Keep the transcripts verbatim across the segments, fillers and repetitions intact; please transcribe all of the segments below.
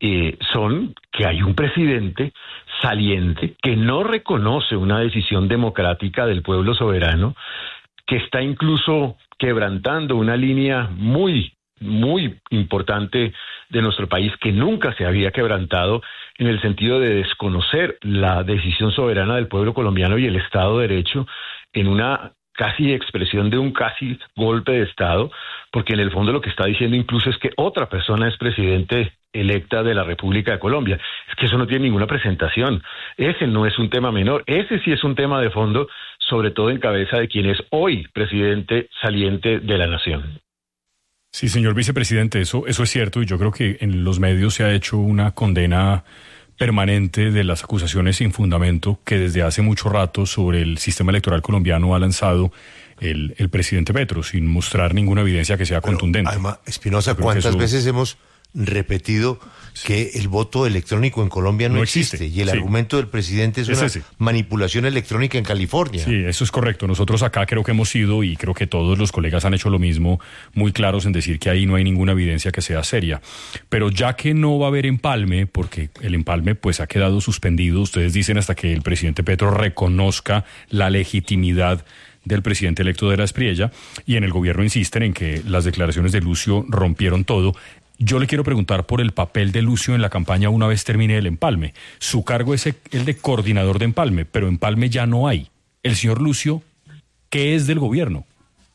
eh, son que hay un presidente saliente que no reconoce una decisión democrática del pueblo soberano, que está incluso quebrantando una línea muy, muy importante de nuestro país que nunca se había quebrantado, en el sentido de desconocer la decisión soberana del pueblo colombiano y el Estado de Derecho en una casi expresión de un casi golpe de Estado, porque en el fondo lo que está diciendo incluso es que otra persona es presidente electa de la República de Colombia. Es que eso no tiene ninguna presentación. Ese no es un tema menor, ese sí es un tema de fondo, sobre todo en cabeza de quien es hoy presidente saliente de la nación. Sí, señor vicepresidente, eso, eso es cierto, y yo creo que en los medios se ha hecho una condena permanente de las acusaciones sin fundamento que desde hace mucho rato sobre el sistema electoral colombiano ha lanzado el, el presidente Petro, sin mostrar ninguna evidencia que sea Pero, contundente. Además, Espinosa, ¿cuántas eso... veces hemos repetido que el voto electrónico en Colombia no, no existe, existe? Y el sí. argumento del presidente es, es una ese. manipulación electrónica en California. Sí, eso es correcto. Nosotros acá creo que hemos sido, y creo que todos los colegas han hecho lo mismo, muy claros en decir que ahí no hay ninguna evidencia que sea seria. Pero ya que no va a haber empalme, porque el empalme pues ha quedado suspendido, ustedes dicen hasta que el presidente Petro reconozca la legitimidad del presidente electo de la Espriella, y en el gobierno insisten en que las declaraciones de Lucio rompieron todo. Yo le quiero preguntar por el papel de Lucio en la campaña una vez termine el empalme. Su cargo es el de coordinador de empalme, pero empalme ya no hay. El señor Lucio, ¿qué es del gobierno?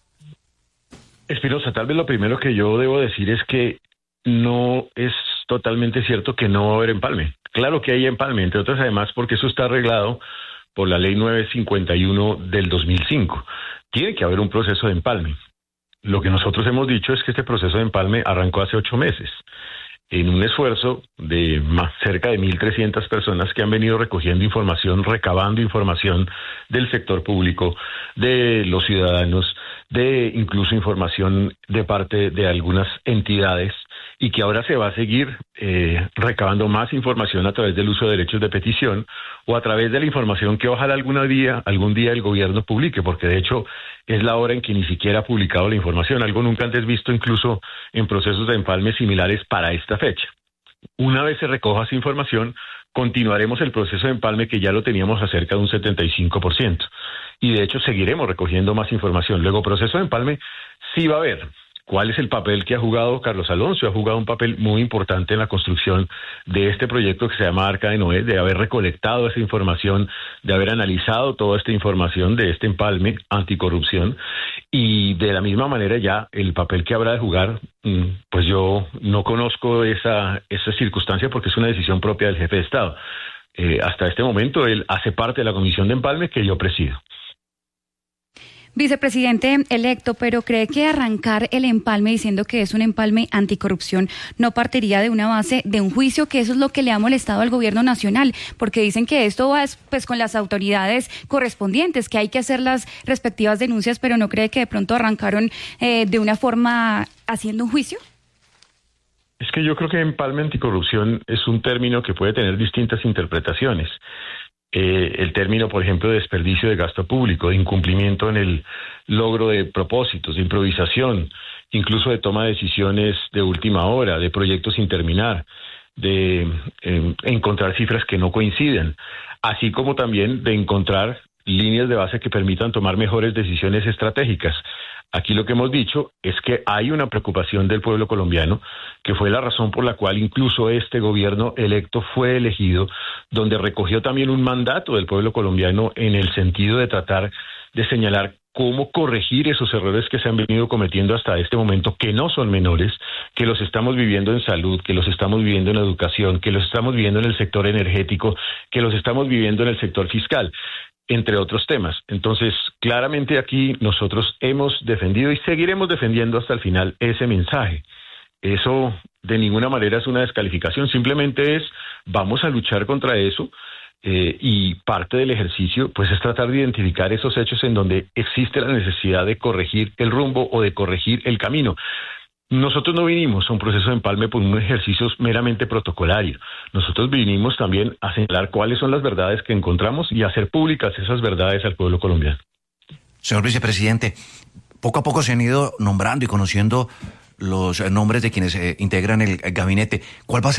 Espinosa, tal vez lo primero que yo debo decir es que no es totalmente cierto que no va a haber empalme. Claro que hay empalme, entre otras además porque eso está arreglado por la ley nueve cincuenta y uno del dos mil cinco. Tiene que haber un proceso de empalme. Lo que nosotros hemos dicho es que este proceso de empalme arrancó hace ocho meses, en un esfuerzo de más cerca de mil trescientas personas que han venido recogiendo información, recabando información del sector público, de los ciudadanos, de incluso información de parte de algunas entidades, y que ahora se va a seguir eh, recabando más información a través del uso de derechos de petición o a través de la información que ojalá algún día, algún día el gobierno publique, porque de hecho es la hora en que ni siquiera ha publicado la información, algo nunca antes visto incluso en procesos de empalme similares para esta fecha. Una vez se recoja esa información, continuaremos el proceso de empalme que ya lo teníamos a cerca de un setenta y cinco por ciento. Y de hecho seguiremos recogiendo más información. Luego, proceso de empalme sí va a haber. ¿Cuál es el papel que ha jugado Carlos Alonso? Ha jugado un papel muy importante en la construcción de este proyecto que se llama Arca de Noé, de haber recolectado esa información, de haber analizado toda esta información de este empalme anticorrupción, y de la misma manera ya el papel que habrá de jugar, pues yo no conozco esa, esa circunstancia porque es una decisión propia del jefe de Estado. Eh, hasta este momento él hace parte de la comisión de empalme que yo presido. Vicepresidente electo, pero ¿cree que arrancar el empalme diciendo que es un empalme anticorrupción no partiría de una base de un juicio, que eso es lo que le ha molestado al gobierno nacional? Porque dicen que esto va pues con las autoridades correspondientes, que hay que hacer las respectivas denuncias, pero ¿no cree que de pronto arrancaron eh, de una forma haciendo un juicio? Es que yo creo que empalme anticorrupción es un término que puede tener distintas interpretaciones. Eh, el término, por ejemplo, de desperdicio de gasto público, de incumplimiento en el logro de propósitos, de improvisación, incluso de toma de decisiones de última hora, de proyectos sin terminar, de eh, encontrar cifras que no coinciden, así como también de encontrar líneas de base que permitan tomar mejores decisiones estratégicas. Aquí lo que hemos dicho es que hay una preocupación del pueblo colombiano, que fue la razón por la cual incluso este gobierno electo fue elegido, donde recogió también un mandato del pueblo colombiano en el sentido de tratar de señalar cómo corregir esos errores que se han venido cometiendo hasta este momento, que no son menores, que los estamos viviendo en salud, que los estamos viviendo en educación, que los estamos viviendo en el sector energético, que los estamos viviendo en el sector fiscal, entre otros temas. Entonces, claramente aquí nosotros hemos defendido y seguiremos defendiendo hasta el final ese mensaje. Eso de ninguna manera es una descalificación, simplemente es, vamos a luchar contra eso, eh, y parte del ejercicio pues es tratar de identificar esos hechos en donde existe la necesidad de corregir el rumbo o de corregir el camino. Nosotros no vinimos a un proceso de empalme por un ejercicio meramente protocolario. Nosotros vinimos también a señalar cuáles son las verdades que encontramos y a hacer públicas esas verdades al pueblo colombiano. Señor vicepresidente, poco a poco se han ido nombrando y conociendo los nombres de quienes eh, integran el gabinete. ¿Cuál va a ser